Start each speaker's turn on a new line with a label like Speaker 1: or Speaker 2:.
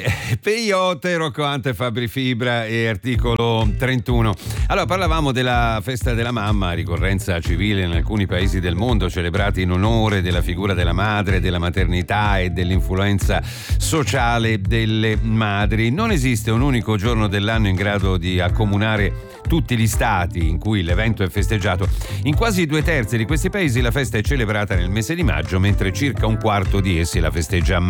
Speaker 1: Peyote, Rocco Hunt, Fabri Fibra e Articolo 31. Allora, parlavamo della festa della mamma, ricorrenza civile in alcuni paesi del mondo, celebrati in onore della figura della madre, della maternità e dell'influenza sociale delle madri. Non esiste un unico giorno dell'anno in grado di accomunare tutti gli stati in cui l'evento è festeggiato. In quasi 2/3 di questi paesi la festa è celebrata nel mese di maggio, mentre circa un quarto di essi la festeggia a